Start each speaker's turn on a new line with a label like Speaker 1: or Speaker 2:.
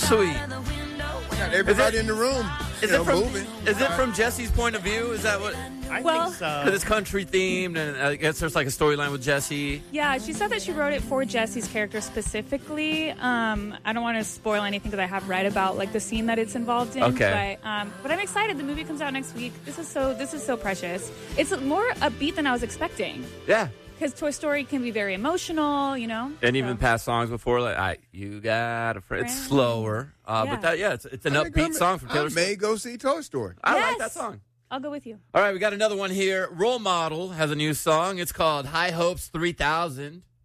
Speaker 1: Sweet.
Speaker 2: Got everybody in the room. Moving.
Speaker 1: Is it from Jesse's point of view? Is that what?
Speaker 3: I think so.
Speaker 1: Because it's country themed, and I guess there's like a storyline with Jesse.
Speaker 4: Yeah, she said that she wrote it for Jesse's character specifically. I don't want to spoil anything because I have read about like the scene that it's involved in.
Speaker 1: Okay.
Speaker 4: But I'm excited. The movie comes out next week. This is so precious. It's more upbeat than I was expecting.
Speaker 1: Yeah.
Speaker 4: Because Toy Story can be very emotional,
Speaker 1: And even past songs before, like you got a friend. It's slower, but it's an upbeat song from Taylor Swift.
Speaker 2: I may go see Toy Story.
Speaker 1: I like that song.
Speaker 4: I'll go with you.
Speaker 1: All right, we got another one here. Role Model has a new song. It's called High Hopes 3000.